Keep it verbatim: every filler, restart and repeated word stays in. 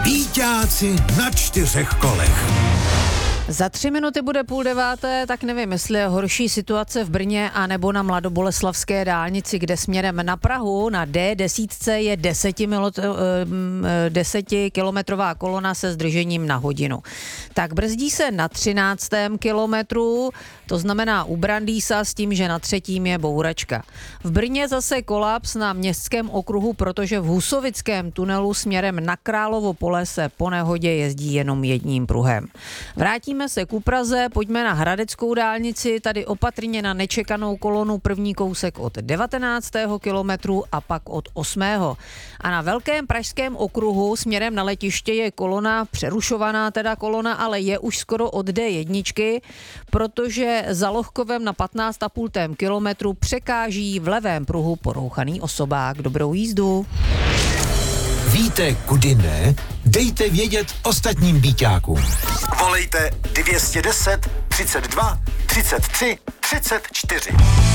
Býťáci na čtyřech kolech. Za tři minuty bude půl deváté, tak nevím, jestli je horší situace v Brně a nebo na Mladoboleslavské dálnici, kde směrem na Prahu na D deset je desetikilometrová kolona se zdržením na hodinu. Tak brzdí se na třináctém kilometru, to znamená u Brandýsa s tím, že na třetím je bouračka. V Brně zase kolaps na městském okruhu, protože v Husovickém tunelu směrem na Královo Pole se po nehodě jezdí jenom jedním pruhem. Vrátíme se ku Praze, pojďme na Hradeckou dálnici, tady opatrně na nečekanou kolonu, první kousek od devatenáctého kilometru a pak od osmého A na Velkém pražském okruhu směrem na letiště je kolona, přerušovaná teda kolona, ale je už skoro od D jedna, protože za Lohkovem na patnáct a půl kilometru překáží v levém pruhu porouchaný osobák. Dobrou jízdu. Víte, kudy ne? Dejte vědět ostatním býťákům. Volejte dvě stě deset, třicet dva, třicet tři, třicet čtyři.